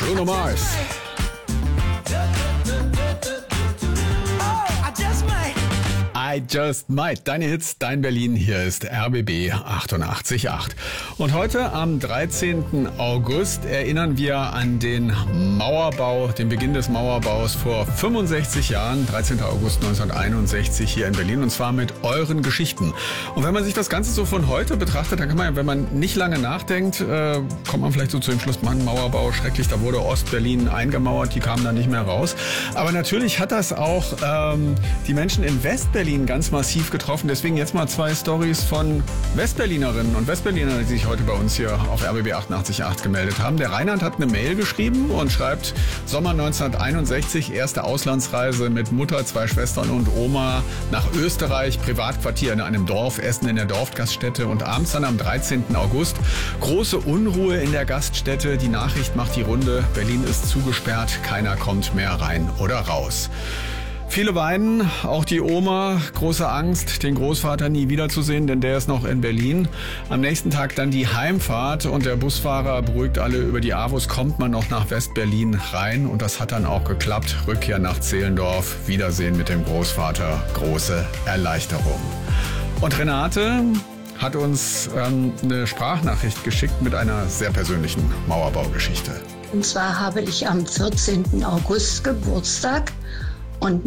Bruno Mars. I Just Might. Deine Hits, dein Berlin. Hier ist RBB 88.8. Und heute am 13. August erinnern wir an den Mauerbau, den Beginn des Mauerbaus vor 65 Jahren, 13. August 1961 hier in Berlin, und zwar mit euren Geschichten. Und wenn man sich das Ganze so von heute betrachtet, dann kann man, wenn man nicht lange nachdenkt, kommt man vielleicht so zu dem Schluss, Mann, Mauerbau, schrecklich, da wurde Ostberlin eingemauert, die kamen da nicht mehr raus. Aber natürlich hat das auch die Menschen in Westberlin ganz massiv getroffen. Deswegen jetzt mal zwei Storys von Westberlinerinnen und Westberlinern, die sich heute bei uns hier auf RBB 88.8 gemeldet haben. Der Reinhard hat eine Mail geschrieben und schreibt: Sommer 1961, erste Auslandsreise mit Mutter, zwei Schwestern und Oma nach Österreich, Privatquartier in einem Dorf, Essen in der Dorfgaststätte und abends dann am 13. August große Unruhe in der Gaststätte. Die Nachricht macht die Runde: Berlin ist zugesperrt, keiner kommt mehr rein oder raus. Viele weinen, auch die Oma, große Angst, den Großvater nie wiederzusehen, denn der ist noch in Berlin. Am nächsten Tag dann die Heimfahrt und der Busfahrer beruhigt alle: über die AWUS kommt man noch nach Westberlin rein, und das hat dann auch geklappt. Rückkehr nach Zehlendorf, Wiedersehen mit dem Großvater, große Erleichterung. Und Renate hat uns eine Sprachnachricht geschickt mit einer sehr persönlichen Mauerbaugeschichte. Und zwar habe ich am 14. August Geburtstag. Und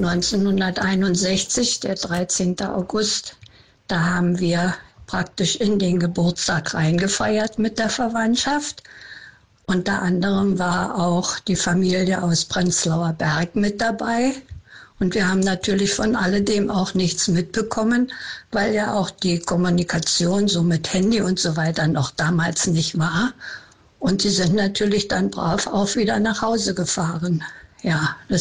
1961, der 13. August, da haben wir praktisch in den Geburtstag reingefeiert mit der Verwandtschaft. Unter anderem war auch die Familie aus Prenzlauer Berg mit dabei. Und wir haben natürlich von alledem auch nichts mitbekommen, weil ja auch die Kommunikation so mit Handy und so weiter noch damals nicht war. Und die sind natürlich dann brav auch wieder nach Hause gefahren. Ja, das